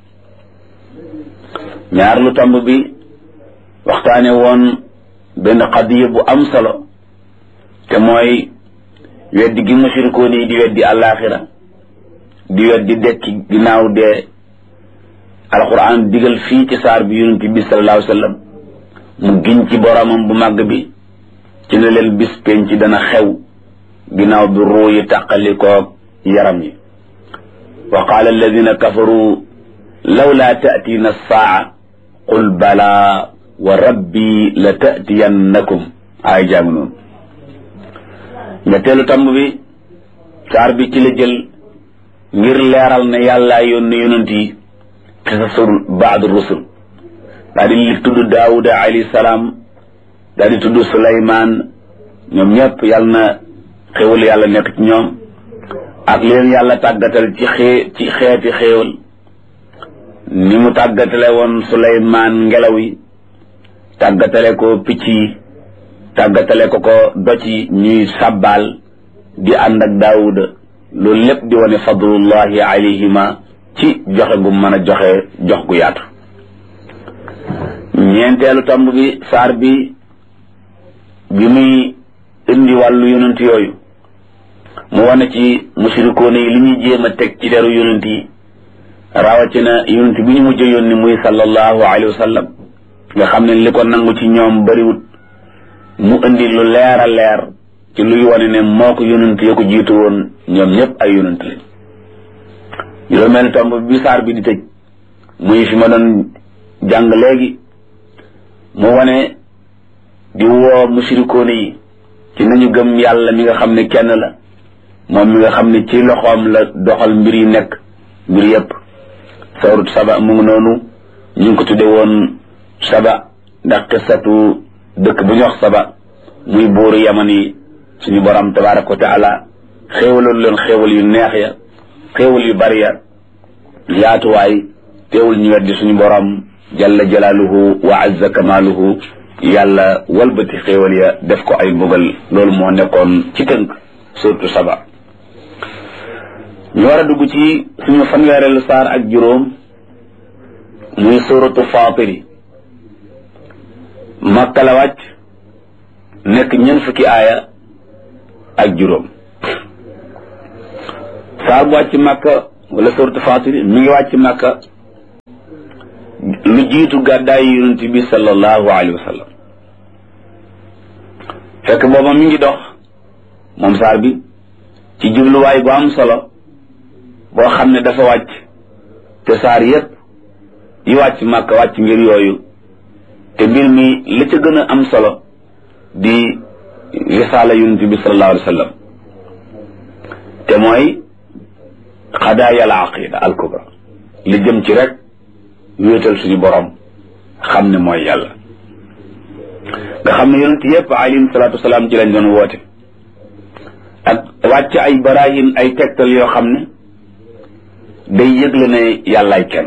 ñaar lu tomb bi waxtaane woon benn qadiya bu am solo te mooy weddi gi mushrikoon yi di weddi àllaaxira di weddi dekki ginnaaw dee alquran digal fii ci saar bi yonent bi sallallahu alayhi wa sallam mu giñ ci boromam bu màgg bi ci ne leen bis penc dana xew ginnaaw bi ruu yi tàqalikoog yaram yi wa qaala alladina kafaru lawlaa ta'tiina as-saa'a qul balaa wa rabbi la ta'tiyannakum ay jàng noonu ñetteelu tamb bi saar bi ci la jël ngir leeral ne yàllaa yónni yonent yi qisasul baad rusul daa di li tudd daawuda alayhi salaam daa di tudd suleymaan ñoom ñëpp yàlla na xéwal yàlla nekk ci ñoom ak leen yàlla tàggatal ci xeeti xéewal ni mu tàggatale woon suleymaan ngelaw yi tàggatale ko picc yi tàggatale ko doj yi ñuy sàbbaal di ànd ak daawuda loolu lépp di wane fadlullahi alayhima ci joxe gu mën a joxe jox gu yaatu ñeenteelu tomb bi saar bi muy indi wàllu yonent yooyu mu wane ci mushrikoon yi li ñuy jéem a teg ci deru yonent yi rawatina yonent bi ñu mujj yónni muy sallallahu alayhi wa sallam nga xam ne li ko nangu ci ñoom bariwut mu indi lu leer a leer ci luy wane ne moo ko yonent ya ko jiitu woon ñoom ñëpp ay yonent lañ juróomeel tomb bi saar bi di tëj muy fi ma doon jàng léegi mu wane di woo mushrikoon yi ci nañu gëm yàlla mi nga xam ne kenn la moom mi nga xam ne ci loxoom la doxal mbir yi nekk mbir yëpp sawrut saba mu ngi noonu ñu ngi ko tudde woon saba ndax qissatu dëkk bu ñu wax saba muy buuru yaman yi suñu borom tabaraka wa taala xéewaloon leen xéewal yu neex ya xéewal yu bari ya yaatuwaay teewul ñu weddi suñu borom jalla jalaaluhu wa azza kamaaluhu yàlla walbati xéewal ya def ko ay mbugal loolu moo nekkoon ci tënk surtout saba ñu war a dugg ci suñu fanweereelu saar ak juróom muy suratu faatiri makka la wàcc nekk ñeent fukki aaya ak juróom saar bu wàcc makka wala suuratu Faatir mi ngi wàcc Makka lu jiitu gàddaay yonent bi sallallahu alayhi wa sallam fekk booba mi ngi dox moom saar bi ci jubluwaay bu am solo boo xam ne dafa wàcc te saar yépp yi wàcc Makka wàcc ngir yooyu te mbir mi li ca gën a am solo di risaala yonent bi sallallahu alayhi wa sallam te mooy xadaaya al aqida al kubra li jëm ci rek wéetal suñu borom xam ne mooy yàlla nga xam ne yonent yépp alayhim salaatu wasalaam ci lañ doon woote ak wàcc ay barahin ay tegtal yoo xam ne day yëgle ne yàllaay kenn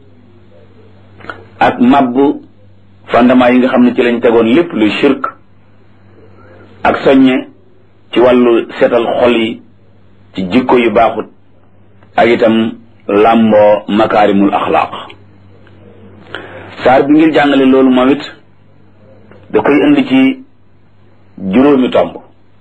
ak mabbu fondement yi nga xam ne ci lañ tegoon lépp luy shirk ak soññe ci wàllu seetal xol yi ci jikko yu baaxut ak itam làmboo makaarimul axlaaq saar bi ngir jàngale loolu moom it da koy indi ci juróomi tomb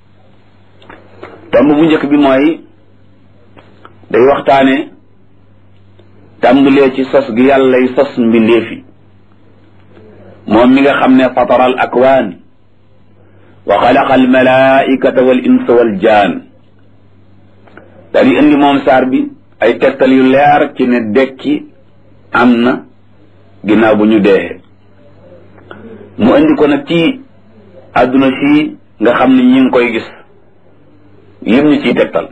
bu njëkk bi mooy day waxtaane tàmbalee ci sos gi yàllay sos mbindeef yi moom mi nga xam ne fatara al akwaan wa xalaqa al malaikata wal insa wal jaan daal di indi moom saar bi ay tegtal yu leer ci ne dekki am na ginnaaw bu ñu dee mu indi ko nag ci àdduna si nga xam ne ñi ngi koy gis lim ñu ciy tegtal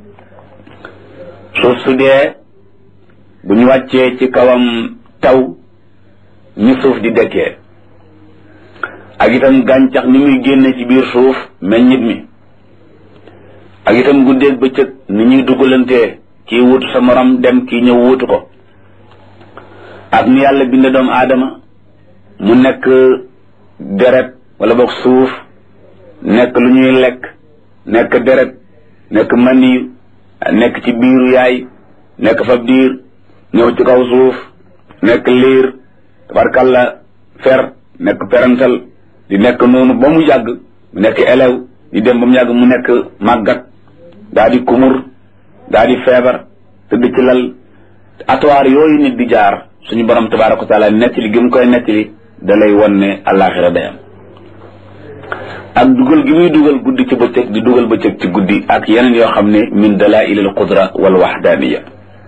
suuf su dee bu ñu wàccee ci kawam taw ñu suuf di dekkee ak itam gàncax ni muy génne ci biir suuf meññit mi ak itam guddeeg bëccëg ni ñuy dugalantee kii wutu sa morom dem kii ñëw wutu ko ak ni yàlla binde doomu aadama mu nekk deret wala boog suuf nekk lu ñuy lekk nekk deret nekk maniyu nekk ci biiru yaay nekk fab diir ñëw ci kaw suuf nekk liir tabarkalla fer nekk perantal di nekk noonu ba mu yàgg mu nekk élève di dem ba mu yàgg mu nekk màggat daa di kumur daa di feebar tëdd ci lal atuwaar yooyu nit di jaar suñu borom tabaraka wa taala nettali gi mu koy nettali da lay won ne àllaaxira day am ak dugal gi muy dugal guddi ci bëccëg di dugal bëccëg ci guddi ak yeneen yoo xam ne min dalaa'ilil qudra wal wahdaniya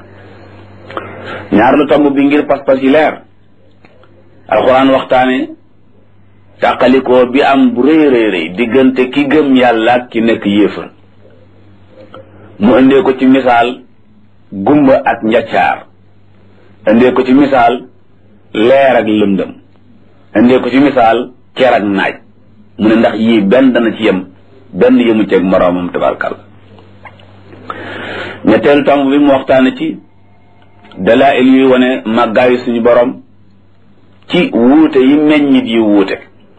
ñaar lu tomb bi ngir pas-pas yi leer alxuraan waxtaane tàqalikoo bi am bu rëy rëy rëy diggante ki gëm yàlla ak ki nekk yéefar mu indee ko ci misaal gumba ak njaccaar indee ko ci misaal leer ak lëndëm indee ko ci misaal ker ak naaj mu ne ndax yii benn dana ci yem benn yëmu ceeg moroomam tabarkal ñetteelu tomb bi mu waxtaane ci dalaa'il yuy wane màggaayu suñu borom ci wuute yi meññit yu wuute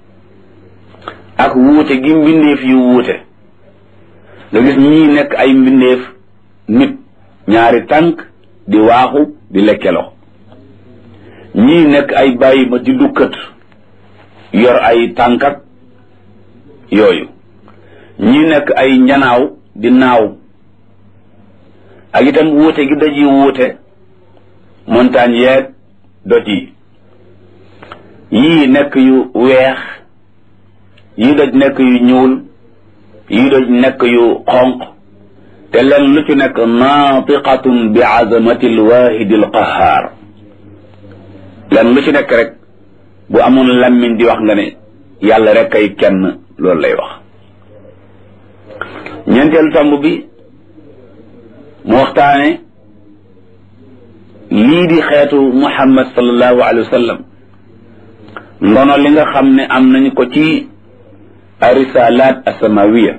ak wuute gi mbindeef yu wuute nga gis ñii nekk ay mbindeef nit ñaari tànk di waaxu di lekkeloo ñii nekk ay bàyyi ma di dukkat yor ay tànkat yooyu ñii nekk ay njanaaw di naaw ak itam wuute gi daj yi wuute montagne yeeg doj yi yii nekk yu weex yii doj nekk yu ñuul yii doj nekk yu xonq te len lu ci nekk naatiqatun bi azamati alwaahidi alqahaar len lu ci nekk rek bu amoon lammiñ di wax nga ne yàlla rek ay kenn loolu lay wax ñeenteelu tomb bi mu waxtaane lii di xeetu muhammad sallallahu alayhi wa sallam ndono li nga xam ne am nañu ko ci arisalaat asamawiya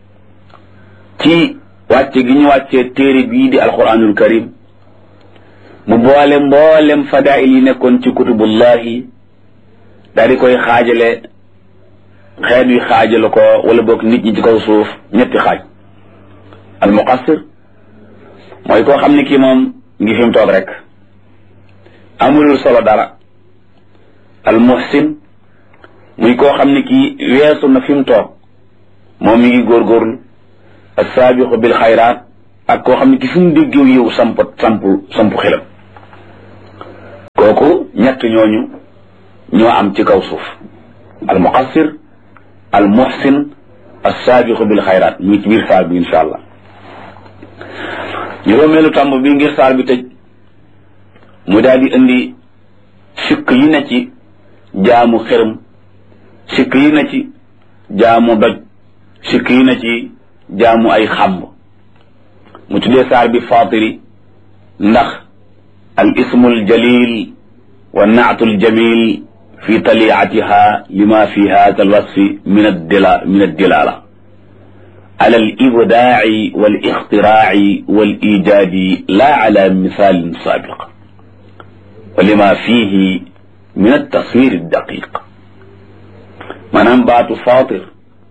ci wàcce gi ñu wàccee téere bii di alquranul karim mu boole mboolem fadail yi nekkoon ci kutubullahi daal di koy xaajale xeet wi xaajale ko wala boog nit ñi ci kaw suuf ñetti xaaj al muqassir mooy koo xam ne kii moom ngi fi mu toog rek amulul solo dara al muhsin muy koo xam ne kii weesu na fi mu toog moom mi ngi góorgóorlu as-saabiqu bil xayraat ak koo xam ne ki fu mu déggew yow samp xelam kooku ñett ñooñu ñoo am ci kaw suuf al muqassir al muhsin as-saabiqu bil xayraat mu ngi ci biir saar bi insha allah juróomeelu tàmb bi ngir saar bi tëj mu daal di indi sikk yi na ci jaamu xërëm sikk yi na ci jaamu doj sikk yi na ci jaamu ay xàmb mu tuddee saar bi faatiri ndax al ismul jalil wa naatul jamil fi taliatiha lima fi hada alwasfi min addilala ala alibdaaci walixtiraaci walijaadi la ala misalin sabiq wa lima fihi min altaswir aldaqiq maanaam baatu faatir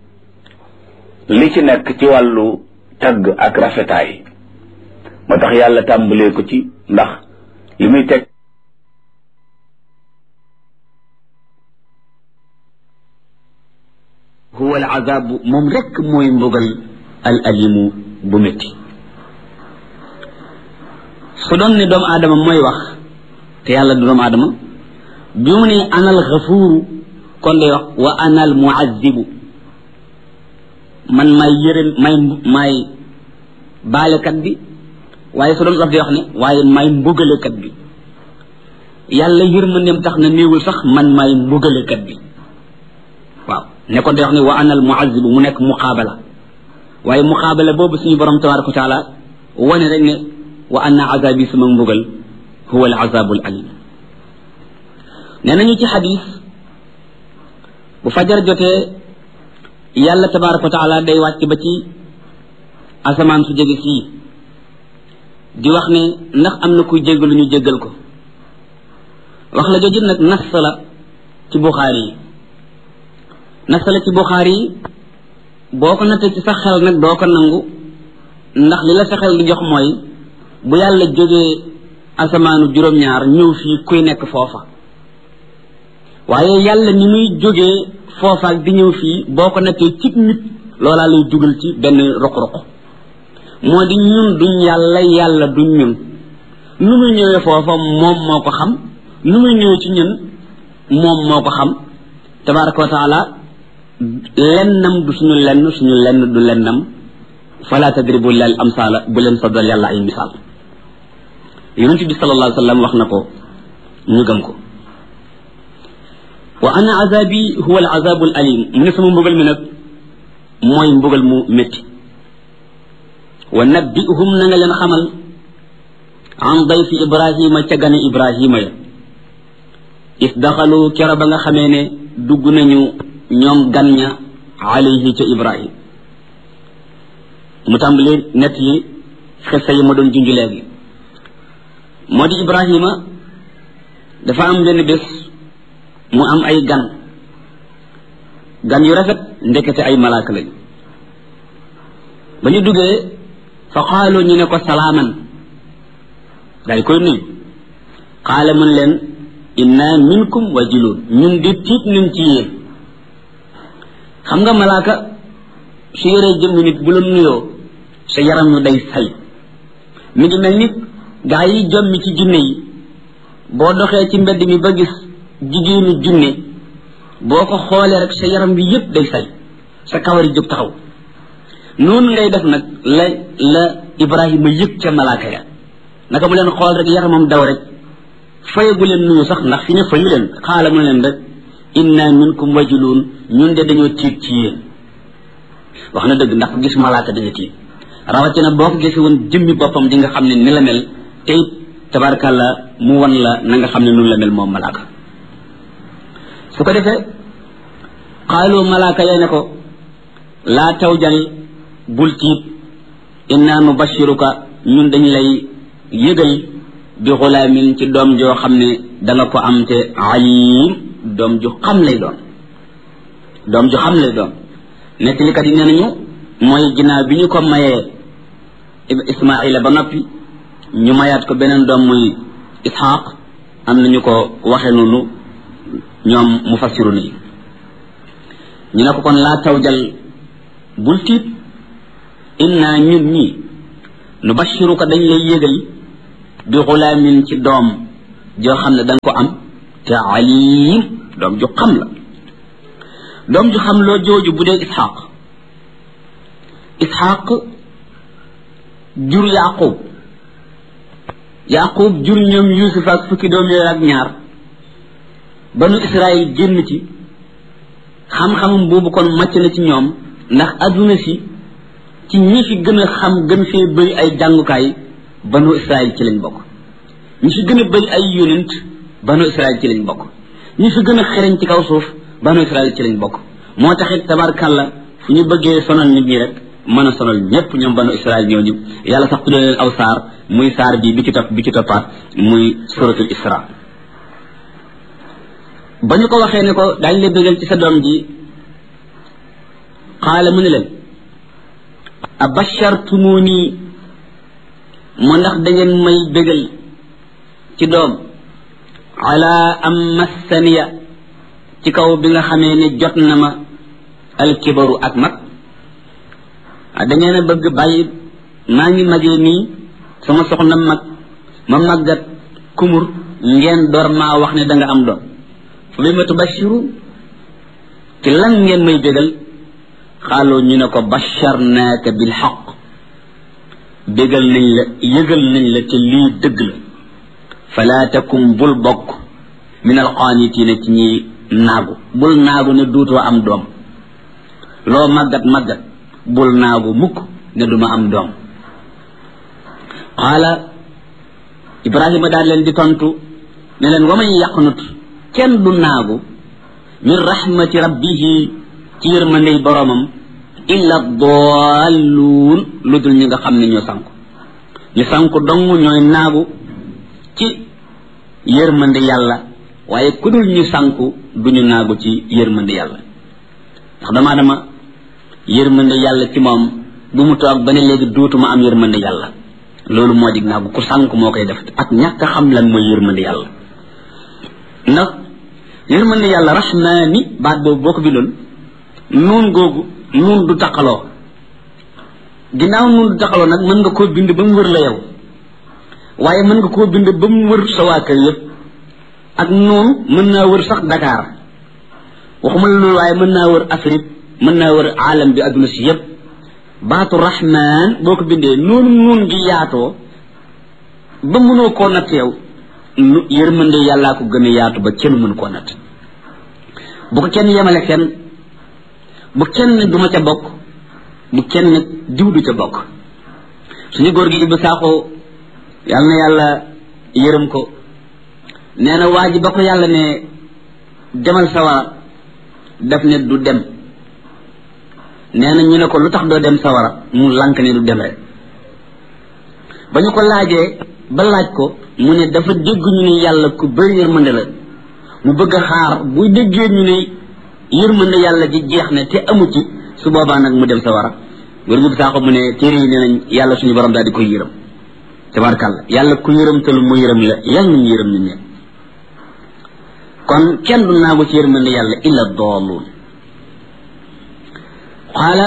li ci nekk ci wàllu tagg ak rafetaay moo tax yàlla tàmbalee ko ci ndax li muy teg huwa al azabu moom rekk mooy mbugal al alimu bu métti su doon ne doomu aadama mooy wax te yàlla du doomu aadama bi mu ne ana al gafuuru kon day wax wa ana al muazibu man maay yërëm maay baalekat bi waaye su doon daf di wax ne waaye maay mbugalekat bi yàlla yërmandeem tax na néewul sax man maay mbugalekat bi waaw ne kon day wax ne wa ana al muazibu mu nekk muqaabala waaye muqaabala boobu suñu borom tabaraka wa taala wane rek ne wa anna azabi sama mbugal huwa al azabu al alim nee nañu ci xadis bu fajar jotee yàlla tabaraka wa taala day wàcc ba ci asamaan su jege sii di wax ne ndax am na kuy jéggalu ñu jéggal ko wax la jooju nag nas la ci buxaari yi nas la ci buxaari yi boo ko nattee ci sa xel nag doo ko nangu ndax li la sa xel di jox mooy bu yàlla jógee asamaanu juróom-ñaar ñëw fii kuy nekk foofa waaye yàlla ni muy jógee foofa ak di ñëw fii boo ko nattee ci nit loolaa lay dugal ci benn roq-roq moo di ñun duñ yàlla yàlla duñ ñun nu muy ñëwee foofa moom moo ko xam nu muy ñëwee ci ñun moom moo ko xam tabaraka wa taala lennam du suñu lenn du lennam fala tadribu lil amsala bu leen saddal yàlla ay misaal yonent bi sallallahu alayhi wa sallam wax na ko ñu gëm ko wa ana azabi huwa al azabu al alim mu ne sama mbugal mi nag mooy mbugal mu métti wa nabbihum na nga leen xamal an dayfi ibrahima ca gane ibrahima ya is daxalu kero ba nga xamee ne dugg nañu ñoom gan ña alayhi ca ibrahim mu tàmbali nett yi xissa yi ma doon junj léegi moo di ibrahima dafa am benn bés mu am ay gan yu rafet ndekete ay malaaka lañu ba ñu duggee fa xaalu ñu ne ko salaaman day koy nuyu xaala mun leen inna minkum wajiluun ñun di tiit nañ ci yéen xam nga malaaka su yoree jëmm nit bu la nuyoo sa yaram yu day say mi ngi mel ni gaa yi jommi ci junne yi boo doxee ci mbedd mi ba gis jigéenu junne boo ko xoolee rek sa yaram bi yépp day say sa kawar yi jóg taxaw noonu ngay def nag la Ibrahima yëg ca malaaka ya naka mu leen xool rek yaramam daw rek fayagu leen nuyu sax ndax fi ñu fayu leen xaala mu leen rek inna minkum wajiluun ñun de dañoo tiit ci yéen wax na dëgg ndax gis malaaka dañu tiit rawatina boo ko gisee woon jëmmi boppam di nga xam ne ni la mel te it tabarakàllah mu wan la na nga xam ne noonu la mel moom malaaka su ko defee xaalu malaaka yay ne ko laa tawjal bul tiit inna nubashiruka ñun dañ lay yëgal bi xulaamin ci doom joo xam ne danga ko am te alim doom ju xam lay doon nettalikat yi nee nañu mooy ginnaaw bi ñu ko mayee Ismaila ba noppi ñu mayaat ko beneen doom muy Ishaq am nañu ko waxe noonu ñoom mufassiru ni ñu ne ko kon laa tawjal bul tiit inna ñun ñi nu bashiruka dañ lay yégal bi xulaamin ci doom joo xam ne danga ko am te alim doom ju xam la doom ju xam loo jooju bu dee isxaq jur yaqub jur ñoom yusuf ak fukki doom yooyu ak ñaar banu israil génn ci xam-xamam boobu kon màcc na ci ñoom ndax adduna si ci ñi fi gën a xam gën fee bëri ay jàngukaay banu israil ci lañ bokk ñi fi gën a bëri ay yonent banu israil ci lañ bokk ñi fi gën a xereñ ci kaw suuf banu israil ci lañ bokk moo taxit tabarkàlla fu ñu bëggee sonal nit ñi rek mën a sonal ñépp ñoom banu israil ñooñu yàlla sax tuddee leen aw saar muy saar bi ci toppaat muy suratul isra ba ñu ko waxee ne ko daañ la bégal ci sa doom ji xaala mu ne leen abashartumuni mu ndax da ngeen may bégal ci doom ala am massaniya ci kaw bi nga xamee ne jot na ma alkibaru ak mag da ngeen a bëgg bàyyi maa ngi magee nii sama soxna mag ma màggat kumur ngeen door maa wax ne da nga am doom fa bi ma tubashiru ci lan ngeen may bégal xaaloo ñu ne ko basharnaaka bil xaq bégal nañ la yëgal nañ la te lii dëgg la falaa takum bul bokk min alqaanitina ci ñi naagu bul naagu ne duutoo am doom loo màggat bul naagu mukk ne duma am doom qaala ibrahima daal leen di tontu ne leen wa man yaqnut kenn du naagu min rahmati rabbihi ci yërmandey boromam illa dalluun lu dul ñi nga xam ne ñoo sanku dong ñooy naagu ci yërmande yàlla waaye ku dul ñu sanku duñu naagu ci yërmande yàlla ndax dama yërmande yàlla ci moom bu mu toog ba ne léegi duutuma am yërmande yàlla loolu moo dig naagu ku sanku moo koy def ak ñàkk xam lan mooy yërmande yàlla ndax yërmande yàlla rahmaani baat boobu boo ko bindoon nuun googu nuun du taqaloo ginnaaw nuun du taqaloo nag mën nga koo bind ba mu wër la yow waaye mën nga koo bind ba mu wër sa waa kër yëpp ak nuun mën naa wër sax Dakar waxuma la loolu waaye mën naa wër Afrique mën naa wër aalam bi adduna si yëpp baatu rahmaan boo ko bindee noonu nuun gi yaatoo ba mënoo koo natt yow yërmande yàllaa ko gën a yaatu ba kenn mën koo natt bu ko kenn yemale kenn bu kenn duma ca bokk bu kenn diw du ca bokk suñu góor gi Ibou Sakho yàlla na yàlla yërëm ko nee na waa ji ba ko yàlla ne demal sawara daf ne du dem nee na ñu ne ko lu tax doo dem sawara mu lànk ne du dem rek ba ñu ko laajee ba laaj ko mu ne dafa dégg ñu ne yàlla ku bëri yërmande la mu bëgg a xaar buy déggee ñu ne yërmande yàlla ji jeex na te amu ci su boobaa nag mu dem sawara góor gi saako mu ne téere yi nee nañ yàlla suñu borom daal di koy yërëm tabarkàlla yàlla ku yërëmtalu mu yërëm la yàlla nañu yërëm ñu ñëpp kon kenn du naagu ci yërmande yàlla illa daalluun qaala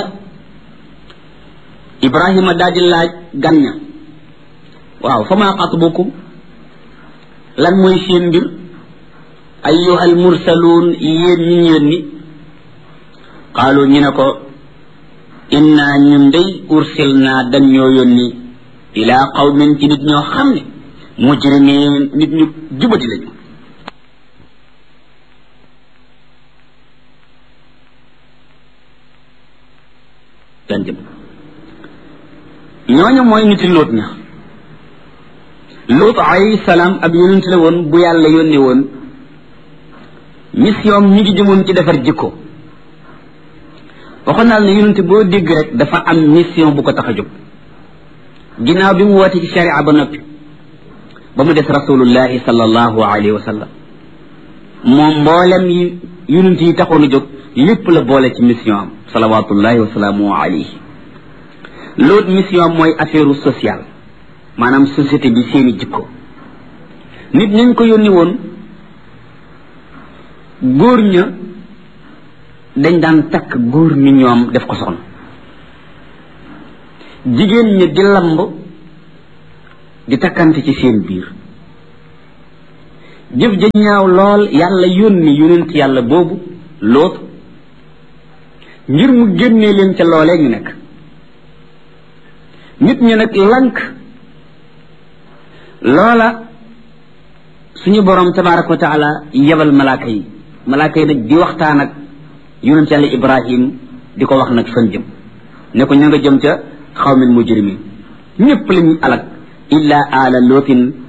ibrahima daal di laaj gan ña waaw fa maa xatbukum lan mooy seen mbir ayyuhal mursaluun yéen ñi ñu yónni qaalu ñu ne ko inna ñun day ursilnaa dañ ñoo yónni ilaa qawmin ci nit ñoo xam ne mujrimiin nit ñu jubati lañu ñooñu mooy niti Luut ña Luut alayhi salaam ab yonent la woon bu yàlla yónni woon mission ñi ngi jëmoon ci defar jikko waxoon naa ne yonent boo dégg rek dafa am mission bu ko tax a jóg ginnaaw bi mu woote ci sharia ba noppi ba mu des rasulullahi sallallahu alayhi wa sallam moom mboolem yi yonent yi taxoon a jóg lépp la boole ci mission am salawatullahi wa salaamu alayhi Luut mission mooy affaire sociale maanaam société bi seeni jikko nit ñañ ko yónni woon góor ña dañ daan takk góor ni ñoom def ko soxna jigéen ña di lamb di takkante ci seen biir jëf ja ñaaw lool yàlla yónni yonent yàlla boobu Loot ngir mu génnee leen ca loolee ñu nekk nit ñi nag lank loola suñu borom tabaraka wa taala yebal malaaka yi nag di waxtaan ak yonent yàlla Ibrahim di ko wax nag fan jëm ne ko ña nga jëm ca xawmin mujrimin ñëpp la ñuy alak illa ala lootin